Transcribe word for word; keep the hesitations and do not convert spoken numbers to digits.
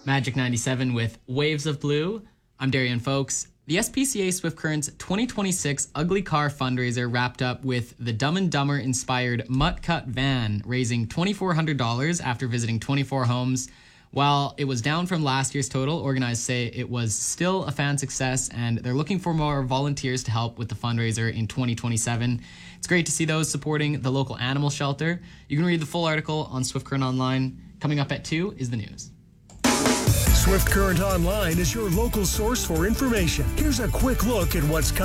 Magic ninety-seven with Waves of Blue. I'm Darian Folks. The S P C A Swift Current's twenty twenty-six Ugly Car fundraiser wrapped up with the Dumb and Dumber inspired Mutt Cut van, raising two thousand four hundred dollars after visiting twenty-four homes. While it was down from last year's total, organizers say it was still a fan success, and they're looking for more volunteers to help with the fundraiser in twenty twenty-seven. It's great to see those supporting the local animal shelter. You can read the full article on Swift Current Online. Coming up at two is the news. Swift Current Online is your local source for information. Here's a quick look at what's coming.